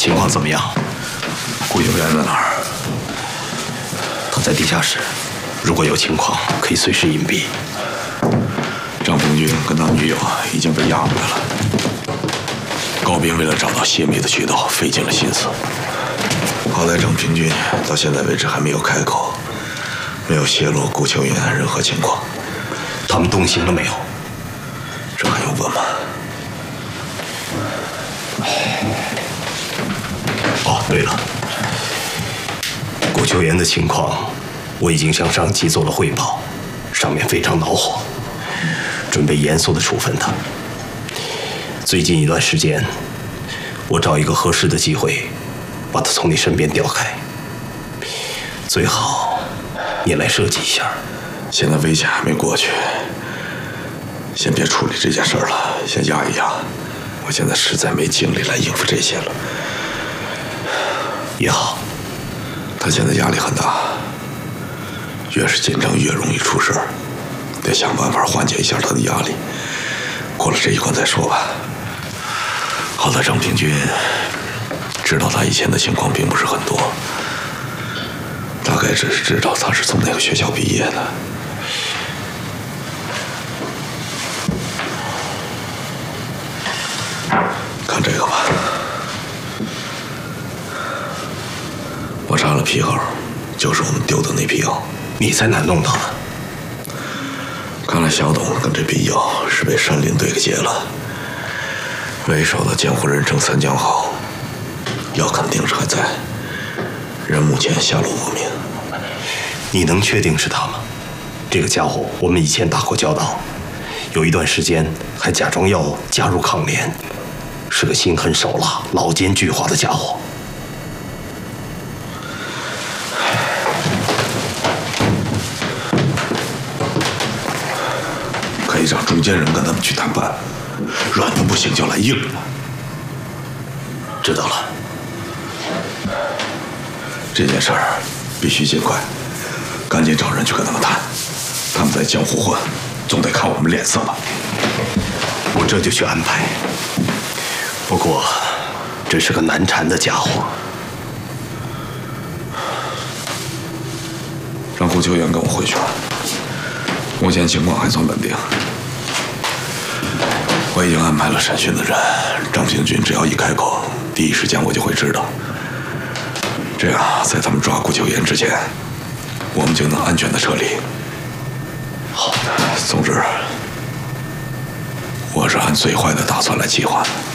情况怎么样？ 顾有元在哪儿？ 他在地下室，如果有情况，可以随时隐蔽。 张平君跟他女友已经被押回来了。高斌为了找到泄密的渠道，费尽了心思。好在张平君到现在为止还没有开口，没有泄露顾秋元任何情况。 他们动刑了没有？ 这还用问吗？ 哦，对了，顾秋元的情况，我已经向上级做了汇报，上面非常恼火，准备严肃地处分他。最近一段时间，我找一个合适的机会，把他从你身边调开。最好你来设计一下。 现在危险还没过去，先别处理这件事了，先压一压。我现在实在没精力来应付这些了。 也好， 他现在压力很大，越是紧张越容易出事儿，得想办法缓解一下他的压力。过了这一关再说吧。好在张平君知道他以前的情况并不是很多，大概只是知道他是从哪个学校毕业的。看这个吧，我查了批号，就是我们丢的那批药。 你在哪弄到的？ 看来小董跟这批药是被山林队给劫了。为首的监护人称三江好，药肯定是还在，人目前下落不明。 你能确定是他吗？这个家伙我们以前打过交道，有一段时间还假装要加入抗联，是个心狠手辣、老奸巨猾的家伙。 可以让中间人跟他们去谈判，软的不行就来硬的。 知道了。 这件事儿必须尽快，赶紧找人去跟他们谈。他们在江湖混，总得看我们脸色吧。 我这就去安排。不过，这是个难缠的家伙。 让顾秋元跟我回去吧。目前情况还算稳定。我已经安排了审讯的人，张平君只要一开口，第一时间我就会知道。这样，在他们抓顾秋元之前，我们就能安全的撤离。 好， 总之，我是按最坏的打算来计划的。